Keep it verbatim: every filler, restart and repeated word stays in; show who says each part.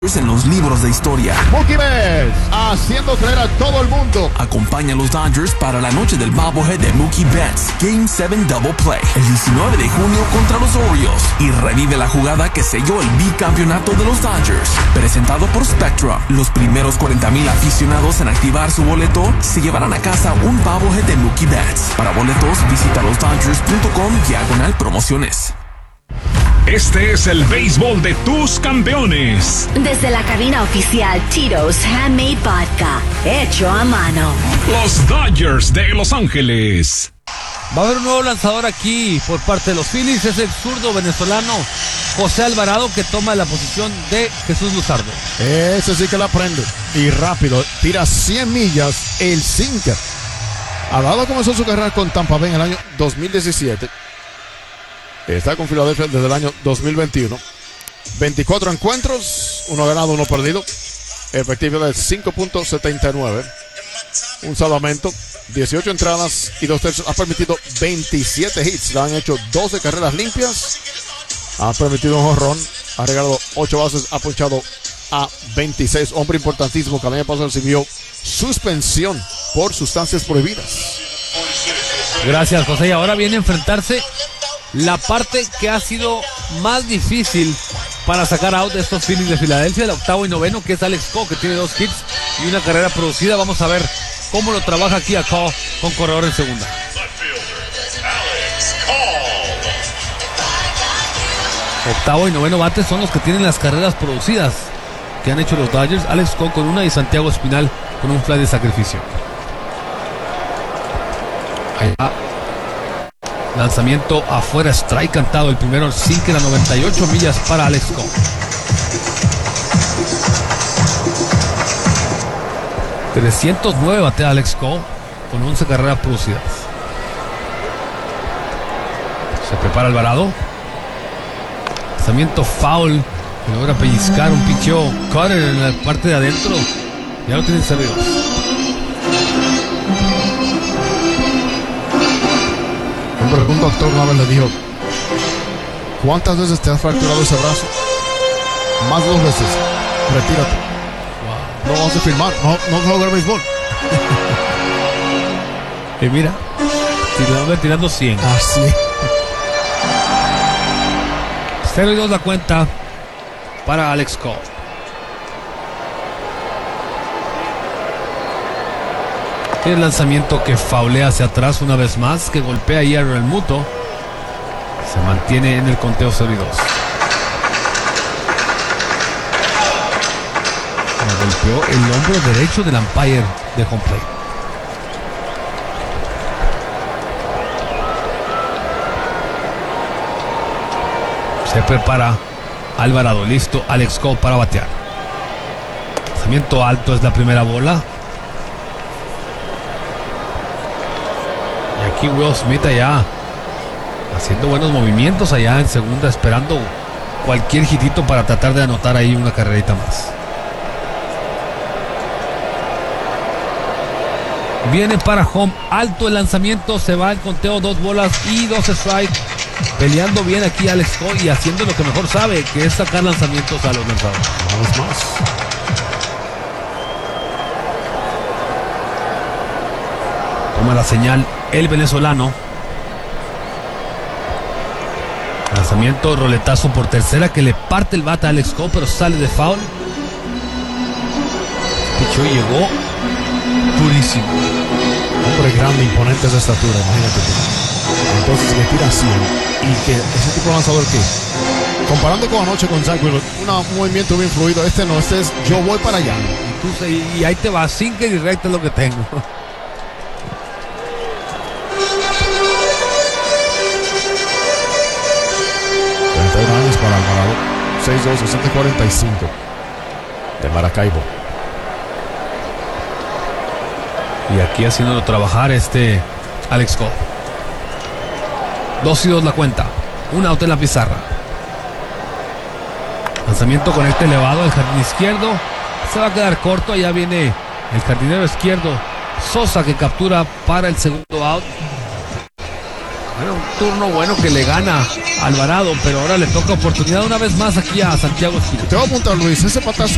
Speaker 1: en los libros de historia.
Speaker 2: Mookie Betts, haciendo creer a todo el mundo.
Speaker 1: Acompaña a los Dodgers para la noche del bobblehead de Mookie Betts Game siete Double Play el diecinueve de junio contra los Orioles y revive la jugada que selló el bicampeonato de los Dodgers. Presentado por Spectrum, los primeros cuarenta mil aficionados en activar su boleto se llevarán a casa un bobblehead de Mookie Betts. Para boletos visita los dodgers punto com diagonal promociones.
Speaker 3: Este es el béisbol de tus campeones.
Speaker 4: Desde la cabina oficial Tito's Handmade Vodka, hecho a mano.
Speaker 3: Los Dodgers de Los Ángeles.
Speaker 5: Va a haber un nuevo lanzador aquí por parte de los Phillies. Es el zurdo venezolano José Alvarado, que toma la posición de Jesús Luzardo.
Speaker 2: Ese sí que la prende. Y rápido, tira cien millas el sinker. Alvarado comenzó su carrera con Tampa Bay en el año dos mil diecisiete. Está con Filadelfia desde el año dos mil veintiuno. veinticuatro encuentros, uno ganado, uno perdido. Efectividad de cinco punto setenta y nueve. Un salvamento, dieciocho entradas y dos tercios. Ha permitido veintisiete hits. Le han hecho doce carreras limpias. Ha permitido un jonrón. Ha regalado ocho bases. Ha ponchado a veintiséis. Hombre importantísimo que el año pasado recibió suspensión por sustancias prohibidas.
Speaker 5: Gracias, José. Y ahora viene a enfrentarse la parte que ha sido más difícil para sacar out de estos Phillies de Filadelfia, el octavo y noveno, que es Alex Coe, que tiene dos hits y una carrera producida. Vamos a ver cómo lo trabaja aquí a Coe con corredor en segunda. Octavo y noveno bates son los que tienen las carreras producidas que han hecho los Dodgers. Alex Coe con una y Santiago Espinal con un fly de sacrificio. Ahí va. Lanzamiento afuera, strike cantado. El primero, sinker a noventa y ocho millas para Alex Coe. trescientos nueve batea Alex Coe con once carreras producidas. Se prepara Alvarado. Lanzamiento foul, que logra pellizcar un picheo cutter en la parte de adentro. Ya lo tienen servidos.
Speaker 2: Un doctor una vez le dijo: ¿cuántas veces te has fracturado ese brazo? Más de dos veces. Retírate. Wow. No vamos a firmar. No, no jugar béisbol.
Speaker 5: Y mira, tirando, tirando cien.
Speaker 2: Así.
Speaker 5: cero y dos la cuenta para Alex Coe. El lanzamiento que faulea hacia atrás una vez más, que golpea ahí a Realmuto. Se mantiene en el conteo cero y dos. Golpeó el hombro derecho del umpire de home plate. Se prepara Alvarado, listo Alex Coe para batear. Lanzamiento alto, es la primera bola. Y aquí Will Smith allá haciendo buenos movimientos allá en segunda, esperando cualquier hitito para tratar de anotar ahí una carrerita más. Viene para home, alto el lanzamiento, se va el conteo, dos bolas y dos strikes. Peleando bien aquí Alex Coe y haciendo lo que mejor sabe, que es sacar lanzamientos a los lanzadores.
Speaker 2: Vamos más.
Speaker 5: Toma la señal el venezolano. Lanzamiento, roletazo por tercera que le parte el bate a Alex Coe, pero sale de foul. Pichó y llegó purísimo.
Speaker 2: Hombre grande, imponente de estatura, imagínate tú. Entonces que tira cien y que ese tipo de lanzador que, comparando con anoche con Zach Wheeler, un movimiento bien fluido. Este no, este es yo voy para allá.
Speaker 5: Y, tú, y, y ahí te va, sinker y recta es lo que tengo.
Speaker 2: treinta y uno años para Alvarado. seis dos, sesenta cuarenta y cinco de Maracaibo.
Speaker 5: Y aquí haciéndolo trabajar este Alex Coe. Dos y dos la cuenta. Un out en la pizarra. Lanzamiento con este elevado al jardín izquierdo. Se va a quedar corto. Allá viene el jardinero izquierdo Sosa, que captura para el segundo out. Bueno, un turno bueno que le gana Alvarado, pero ahora le toca oportunidad una vez más aquí a Santiago Espinal.
Speaker 2: Te voy a apuntar, Luis, ese patazo